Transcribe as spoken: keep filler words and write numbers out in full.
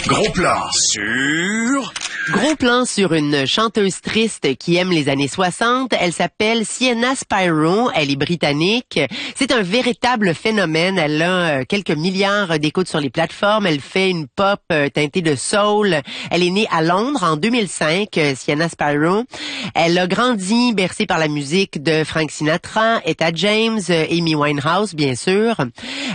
Gros plan sur... Gros plan sur une chanteuse triste qui aime les années soixante. Elle s'appelle Sienna Spyro. Elle est britannique. C'est un véritable phénomène. Elle a quelques milliards d'écoutes sur les plateformes. Elle fait une pop teintée de soul. Elle est née à Londres en deux mille cinq, Sienna Spyro. Elle a grandi bercée par la musique de Frank Sinatra, Etta James, Amy Winehouse, bien sûr.